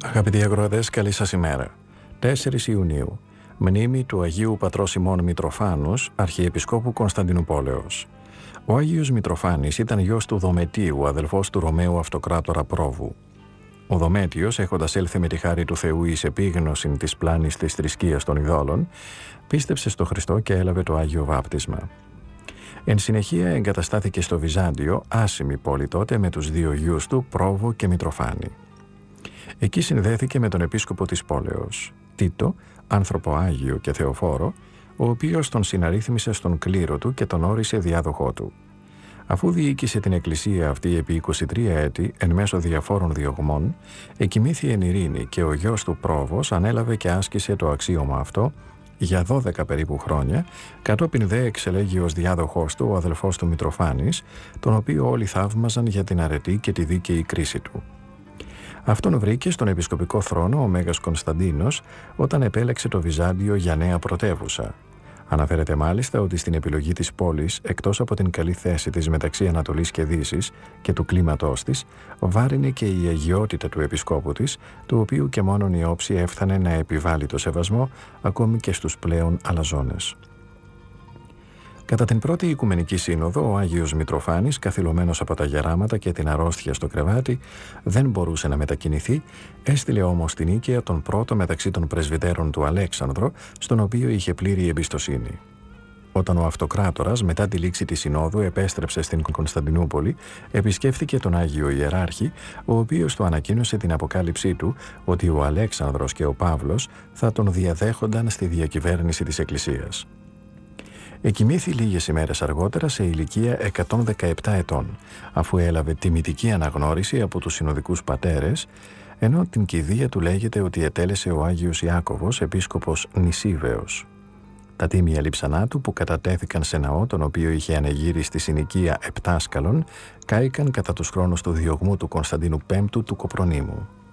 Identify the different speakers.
Speaker 1: Αγαπητοί ακροατές, καλή σας ημέρα. 4 Ιουνίου, μνήμη του Αγίου Πατρός ημών Μητροφάνους, Αρχιεπισκόπου Κωνσταντινουπόλεως. Ο Άγιος Μητροφάνης ήταν γιος του Δομετίου, αδελφός του Ρωμαίου Αυτοκράτορα Πρόβου. Ο Δομέτιος, έχοντας έλθει με τη χάρη του Θεού εις επίγνωση της πλάνης της θρησκείας των ειδόλων, πίστεψε στο Χριστό και έλαβε το Άγιο Βάπτισμα. Εν συνεχεία εγκαταστάθηκε στο Βυζάντιο, άσημη πόλη τότε, με τους δύο γιους του, Πρόβο και Μητροφάνη. Εκεί συνδέθηκε με τον επίσκοπο της πόλεως, Τίτο, άνθρωπο Άγιο και Θεοφόρο, ο οποίος τον συναρρύθμισε στον κλήρο του και τον όρισε διάδοχό του. Αφού διοίκησε την εκκλησία αυτή επί 23 έτη εν μέσω διαφόρων διωγμών, εκοιμήθη εν ειρήνη και ο γιος του Πρόβος ανέλαβε και άσκησε το αξίωμα αυτό για 12 περίπου χρόνια, κατόπιν δε εξελέγει ως διάδοχός του ο αδελφός του Μητροφάνης, τον οποίο όλοι θαύμαζαν για την αρετή και τη δίκαιη κρίση του. Αυτόν βρήκε στον επισκοπικό θρόνο ο Μέγας Κωνσταντίνος όταν επέλεξε το Βυζάντιο για νέα πρωτεύουσα. Αναφέρεται μάλιστα ότι στην επιλογή της πόλης, εκτός από την καλή θέση της μεταξύ Ανατολής και Δύσης και του κλίματός της, βάρινε και η αγιότητα του επισκόπου της, του οποίου και μόνον η όψη έφθανε να επιβάλλει το σεβασμό ακόμη και στους πλέον αλαζόνες. Κατά την πρώτη Οικουμενική Σύνοδο, ο Άγιος Μητροφάνης, καθυλωμένος από τα γεράματα και την αρρώστια στο κρεβάτι, δεν μπορούσε να μετακινηθεί, έστειλε όμως στην Νίκαια τον πρώτο μεταξύ των πρεσβυτέρων του Αλέξανδρο, στον οποίο είχε πλήρη εμπιστοσύνη. Όταν ο Αυτοκράτορας, μετά τη λήξη της Συνόδου, επέστρεψε στην Κωνσταντινούπολη, επισκέφθηκε τον Άγιο Ιεράρχη, ο οποίος του ανακοίνωσε την αποκάλυψή του ότι ο Αλέξανδρος και ο Παύλος θα τον διαδέχονταν στη διακυβέρνηση της Εκκλησίας. Εκοιμήθη λίγες ημέρες αργότερα σε ηλικία 117 ετών, αφού έλαβε τιμητική αναγνώριση από τους συνοδικούς πατέρες, ενώ την κηδεία του λέγεται ότι ετέλεσε ο Άγιος Ιάκωβος, επίσκοπος Νησίβεως. Τα τίμια λείψανά του, που κατατέθηκαν σε ναό, τον οποίο είχε ανεγείρει στη συνοικία Επτάσκαλων, κάηκαν κατά τους χρόνους του διωγμού του Κωνσταντίνου Πέμπτου του Κοπρονήμου.